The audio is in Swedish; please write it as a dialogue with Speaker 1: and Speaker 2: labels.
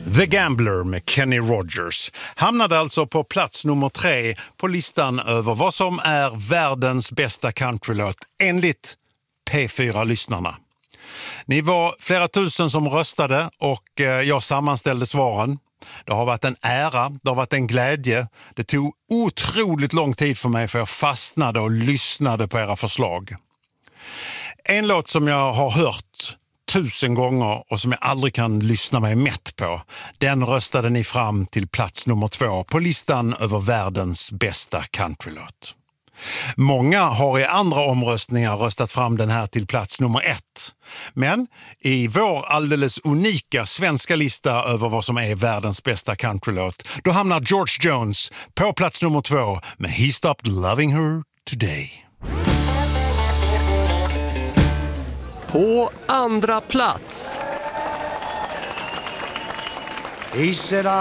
Speaker 1: The Gambler med Kenny Rogers hamnade alltså på plats nummer 3 på listan över vad som är världens bästa countrylåt enligt P4-lyssnarna. Ni var flera tusen som röstade och jag sammanställde svaren. Det har varit en ära, det har varit en glädje. Det tog otroligt lång tid för mig för jag fastnade och lyssnade på era förslag. En låt som jag har hört 1000 gånger och som jag aldrig kan lyssna mig mätt på, den röstade ni fram till plats nummer 2 på listan över världens bästa countrylåt. Många har i andra omröstningar röstat fram den här till plats nummer 1. Men i vår alldeles unika svenska lista över vad som är världens bästa countrylåt, då hamnar George Jones på plats nummer 2 med He Stopped Loving Her Today.
Speaker 2: På andra plats.
Speaker 3: He said